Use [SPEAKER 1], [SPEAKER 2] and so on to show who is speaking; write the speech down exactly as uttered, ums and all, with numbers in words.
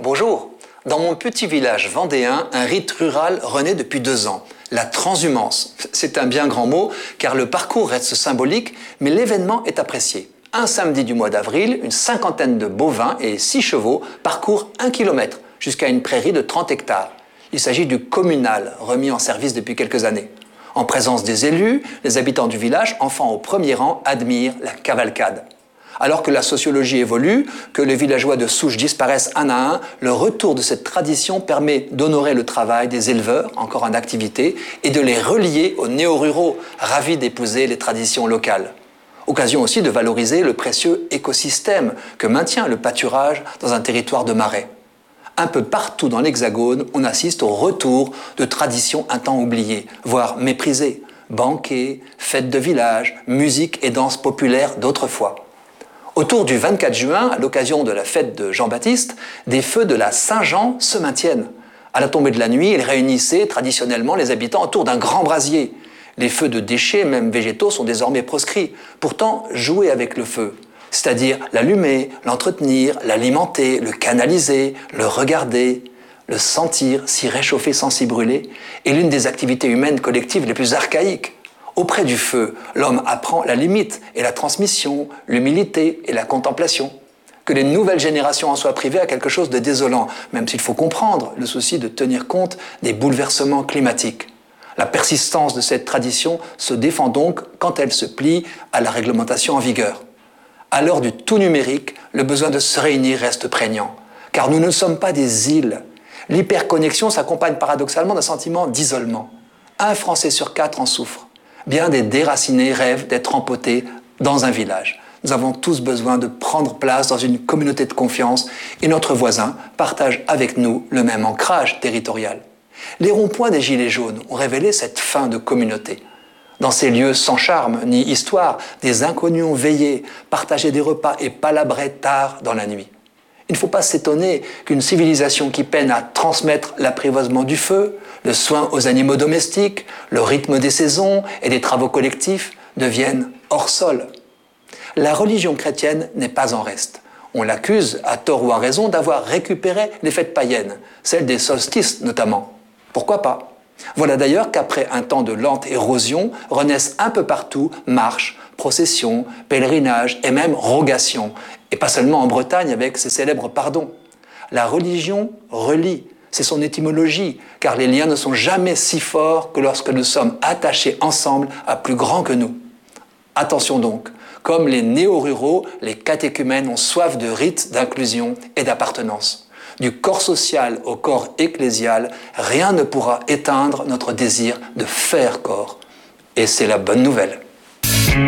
[SPEAKER 1] Bonjour. Dans mon petit village vendéen, un rite rural renaît depuis deux ans. La transhumance. C'est un bien grand mot, car le parcours reste symbolique, mais l'événement est apprécié. Un samedi du mois d'avril, une cinquantaine de bovins et six chevaux parcourent un kilomètre jusqu'à une prairie de trente hectares. Il s'agit du communal, remis en service depuis quelques années. En présence des élus, les habitants du village, enfants au premier rang, admirent la cavalcade. Alors que la sociologie évolue, que les villageois de souche disparaissent un à un, le retour de cette tradition permet d'honorer le travail des éleveurs, encore en activité, et de les relier aux néo-ruraux, ravis d'épouser les traditions locales. Occasion aussi de valoriser le précieux écosystème que maintient le pâturage dans un territoire de marais. Un peu partout dans l'Hexagone, on assiste au retour de traditions un temps oubliées, voire méprisées. Banquets, fêtes de village, musique et danse populaires d'autrefois. Autour du vingt-quatre juin, à l'occasion de la fête de Jean-Baptiste, des feux de la Saint-Jean se maintiennent. À la tombée de la nuit, ils réunissaient traditionnellement les habitants autour d'un grand brasier. Les feux de déchets, même végétaux, sont désormais proscrits. Pourtant, jouer avec le feu, c'est-à-dire l'allumer, l'entretenir, l'alimenter, le canaliser, le regarder, le sentir, s'y réchauffer sans s'y brûler, est l'une des activités humaines collectives les plus archaïques. Auprès du feu, l'homme apprend la limite et la transmission, l'humilité et la contemplation. Que les nouvelles générations en soient privées à quelque chose de désolant, même s'il faut comprendre le souci de tenir compte des bouleversements climatiques. La persistance de cette tradition se défend donc quand elle se plie à la réglementation en vigueur. À l'heure du tout numérique, le besoin de se réunir reste prégnant, car nous ne sommes pas des îles. L'hyperconnexion s'accompagne paradoxalement d'un sentiment d'isolement. Un Français sur quatre en souffre. Bien des déracinés rêvent d'être empotés dans un village. Nous avons tous besoin de prendre place dans une communauté de confiance et notre voisin partage avec nous le même ancrage territorial. Les ronds-points des Gilets jaunes ont révélé cette fin de communauté. Dans ces lieux sans charme ni histoire, des inconnus ont veillé, partagé des repas et palabré tard dans la nuit. Il ne faut pas s'étonner qu'une civilisation qui peine à transmettre l'apprivoisement du feu, le soin aux animaux domestiques, le rythme des saisons et des travaux collectifs devienne hors sol. La religion chrétienne n'est pas en reste. On l'accuse, à tort ou à raison, d'avoir récupéré les fêtes païennes, celles des solstices notamment. Pourquoi pas ? Voilà d'ailleurs qu'après un temps de lente érosion, renaissent un peu partout marches, processions, pèlerinages et même rogations. Et pas seulement en Bretagne avec ses célèbres pardons. La religion relie, c'est son étymologie, car les liens ne sont jamais si forts que lorsque nous sommes attachés ensemble à plus grand que nous. Attention donc, comme les néo-ruraux, les catéchumènes ont soif de rites, d'inclusion et d'appartenance. Du corps social au corps ecclésial, rien ne pourra éteindre notre désir de faire corps. Et c'est la bonne nouvelle.